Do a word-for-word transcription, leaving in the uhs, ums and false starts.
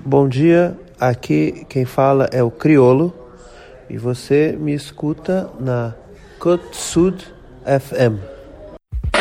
Bom dia, aqui quem fala é o Criolo e você me escuta na Côte Sud F M.